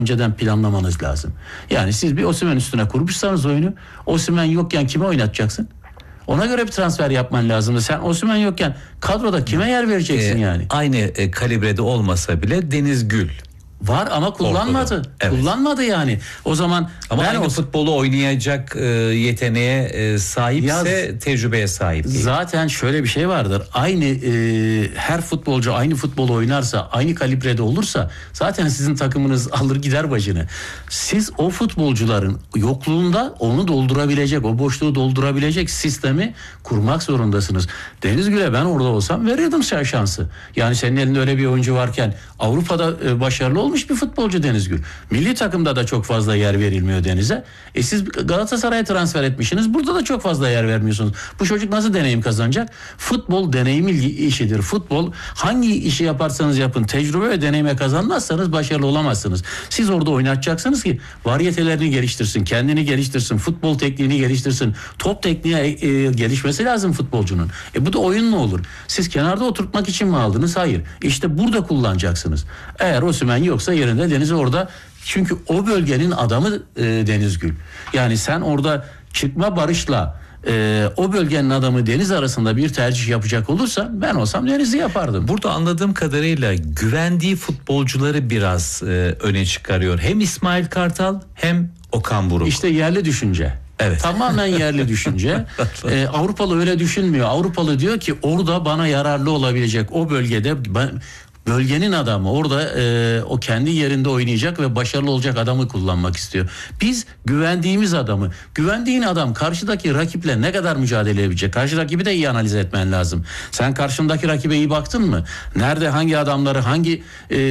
önceden planlamanız lazım. Yani siz bir Osimhen üstüne kurmuşsanız oyunu, Osimhen yokken kime oynatacaksın? Ona göre bir transfer yapman lazımdı. Sen Osimhen yokken kadroda kime yer vereceksin yani? Aynı kalibrede olmasa bile Deniz Gül var ama kullanmadı. Ortada. Evet. Kullanmadı yani. O zaman ama aynı futbolu oynayacak yeteneğe sahipse tecrübeye sahip değil. Zaten şöyle bir şey vardır. Aynı her futbolcu aynı futbolu oynarsa, aynı kalibrede olursa zaten sizin takımınız alır gider başını. Siz o futbolcuların yokluğunda onu doldurabilecek, o boşluğu doldurabilecek sistemi kurmak zorundasınız. Deniz Gül'e ben orada olsam verirdim şansı. Yani senin elinde öyle bir oyuncu varken Avrupa'da başarılı olmuş bir futbolcu Deniz Gül. Milli takımda da çok fazla yer verilmiyor Deniz'e. Siz Galatasaray'a transfer etmişsiniz. Burada da çok fazla yer vermiyorsunuz. Bu çocuk nasıl deneyim kazanacak? Futbol deneyim işidir. Futbol hangi işi yaparsanız yapın tecrübe ve deneyime kazanmazsanız başarılı olamazsınız. Siz orada oynatacaksınız ki variyetelerini geliştirsin, kendini geliştirsin, futbol tekniğini geliştirsin. Top tekniği gelişmesi lazım futbolcunun. Bu da oyun mu olur? Siz kenarda oturtmak için mi aldınız? Hayır. İşte burada kullanacaksınız. Eğer Osimhen yoksa yerinde Deniz orada. Çünkü o bölgenin adamı Deniz Gül. Yani sen orada çıkma Barış'la o bölgenin adamı Deniz arasında bir tercih yapacak olursa ben olsam Deniz'i yapardım. Burada anladığım kadarıyla güvendiği futbolcuları biraz öne çıkarıyor. Hem İsmail Kartal hem Okan Buruk. İşte yerli düşünce. Evet. Tamamen yerli düşünce. Avrupalı öyle düşünmüyor. Avrupalı diyor ki orada bana yararlı olabilecek o bölgede bölgenin adamı orada o kendi yerinde oynayacak ve başarılı olacak adamı kullanmak istiyor. Biz güvendiğimiz adamı, güvendiğin adam karşıdaki rakiple ne kadar mücadele edecek? Karşı rakibi de iyi analiz etmen lazım. Sen karşındaki rakibe iyi baktın mı? Nerede hangi adamları hangi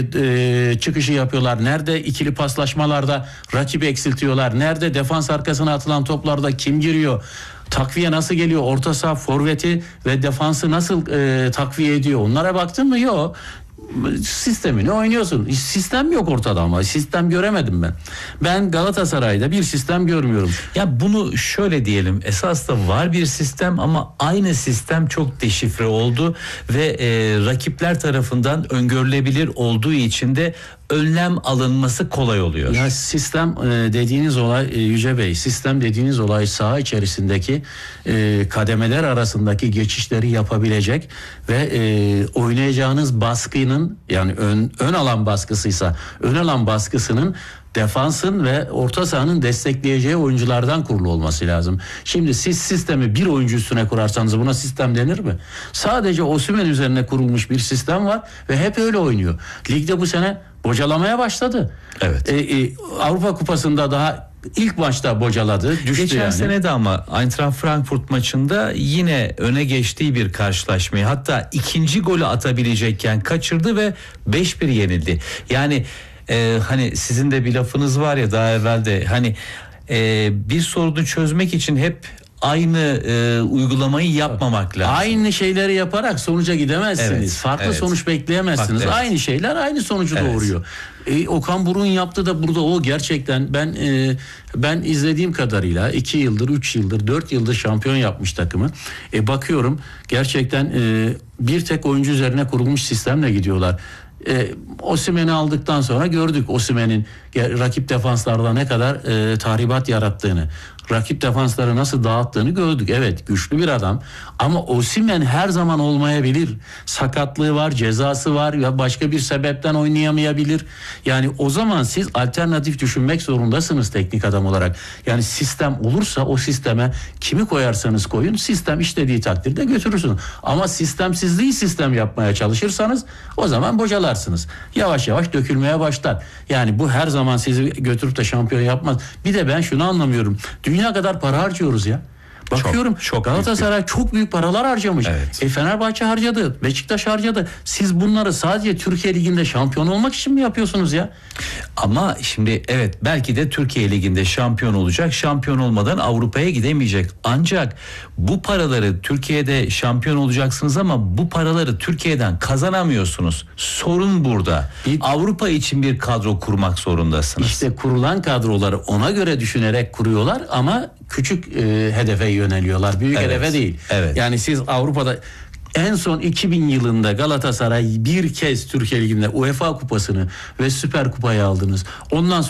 çıkışı yapıyorlar? Nerede ikili paslaşmalarda rakibi eksiltiyorlar? Nerede defans arkasına atılan toplarda kim giriyor? Takviye nasıl geliyor? Orta saha forveti ve defansı nasıl takviye ediyor? Onlara baktın mı? Yok. Sistemini oynuyorsun. Sistem yok ortada ama. Sistem göremedim ben. Ben Galatasaray'da bir sistem görmüyorum. Ya bunu şöyle diyelim. Esas da var bir sistem ama aynı sistem çok deşifre oldu ve rakipler tarafından öngörülebilir olduğu için de önlem alınması kolay oluyor. Ya sistem dediğiniz olay Yüce Bey, sistem dediğiniz olay saha içerisindeki kademeler arasındaki geçişleri yapabilecek ve oynayacağınız baskının yani ön alan baskısıysa ön alan baskısının defansın ve orta sahanın destekleyeceği oyunculardan kurulu olması lazım. Şimdi siz sistemi bir oyuncu üstüne kurarsanız buna sistem denir mi? Sadece Osimhen üzerine kurulmuş bir sistem var ve hep öyle oynuyor. Ligde bu sene bocalamaya başladı. Evet. Avrupa Kupası'nda daha ilk maçta bocaladı. Düştü geçen yani. sene de ama Eintracht Frankfurt maçında yine öne geçtiği bir karşılaşmayı hatta ikinci golü atabilecekken kaçırdı ve 5-1 yenildi. Yani hani sizin de bir lafınız var ya daha evvel de hani bir sorunu çözmek için hep aynı uygulamayı yapmamak lazım. Aynı şeyleri yaparak sonuca gidemezsiniz. Evet, Farklı sonuç bekleyemezsiniz. Evet. Aynı şeyler aynı sonucu doğuruyor. Okan Buruk'un yaptığı da burada o gerçekten ben izlediğim kadarıyla 2 yıldır, 3 yıldır, 4 yıldır şampiyon yapmış takımı. Bakıyorum gerçekten bir tek oyuncu üzerine kurulmuş sistemle gidiyorlar. Osimhen'i aldıktan sonra gördük Osimhen'in rakip defanslarda ne kadar tahribat yarattığını, rakip defansları nasıl dağıttığını gördük. Evet güçlü bir adam ama Osimhen her zaman olmayabilir. Sakatlığı var, cezası var ya başka bir sebepten oynayamayabilir. Yani o zaman siz alternatif düşünmek zorundasınız teknik adam olarak. Yani sistem olursa o sisteme kimi koyarsanız koyun sistem işlediği takdirde götürürsünüz. Ama sistemsizliği sistem yapmaya çalışırsanız o zaman bocalarsınız. Yavaş yavaş dökülmeye başlar. Yani bu her zaman sizi götürüp de şampiyon yapmaz. Bir de ben şunu anlamıyorum. Dünya kadar para harcıyoruz ya. Bakıyorum çok Galatasaray çok büyük paralar harcamış. Evet. Fenerbahçe harcadı, Beşiktaş harcadı. Siz bunları sadece Türkiye Ligi'nde şampiyon olmak için mi yapıyorsunuz ya? Ama şimdi evet belki de Türkiye Ligi'nde şampiyon olacak. Şampiyon olmadan Avrupa'ya gidemeyecek. Ancak bu paraları Türkiye'de şampiyon olacaksınız ama bu paraları Türkiye'den kazanamıyorsunuz. Sorun burada. Avrupa için bir kadro kurmak zorundasınız. İşte kurulan kadroları ona göre düşünerek kuruyorlar ama küçük hedefe yöneliyorlar. Büyük hedefe değil. Evet. Yani siz Avrupa'da En son 2000 yılında Galatasaray bir kez Türkiye Ligi'nde UEFA Kupası'nı ve Süper Kupayı aldınız. Ondan